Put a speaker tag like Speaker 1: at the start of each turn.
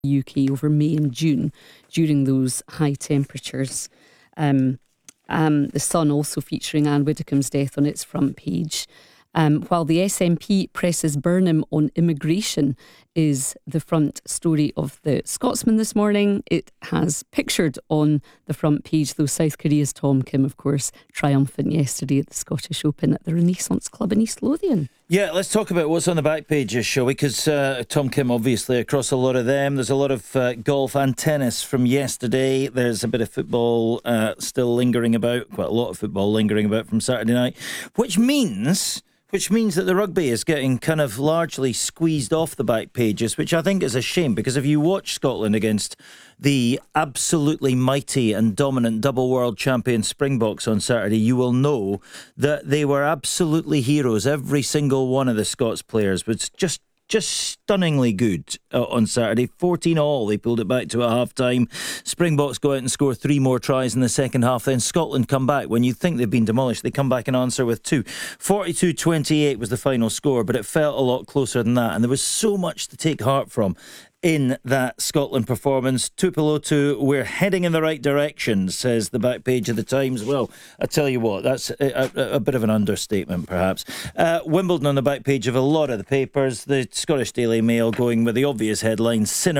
Speaker 1: UK over May and June during those high temperatures. The Sun also featuring Anne Widdecombe's death on its front page. While the SNP presses Burnham on immigration is the front story of the Scotsman this morning. It has pictured on the front page, though, South Korea's Tom Kim, of course, triumphant yesterday at the Scottish Open at the Renaissance Club in East Lothian.
Speaker 2: Yeah, let's talk about what's on the back pages, shall we? Because Tom Kim, obviously, across a lot of them. There's a lot of golf and tennis from yesterday. There's a bit of football still lingering about, quite a lot of football lingering about from Saturday night, which means that the rugby is getting kind of largely squeezed off the back pages, which I think is a shame, because if you watch Scotland against the absolutely mighty and dominant double world champion Springboks on Saturday, you will know that they were absolutely heroes. Every single one of the Scots players was just stunningly good on Saturday. 14-all, they pulled it back to at half-time. Springboks go out and score 3 more tries in the second half. Then Scotland come back. When you think they've been demolished, they come back and answer with 2. 42-28 was the final score, but it felt a lot closer than that. And there was so much to take heart from in that Scotland performance. Tuipulotu, we're heading in the right direction, says the back page of the Times. Well, I tell you what, that's a bit of an understatement, perhaps. Wimbledon on the back page of a lot of the papers. The Scottish Daily Mail going with the obvious headline, Sinner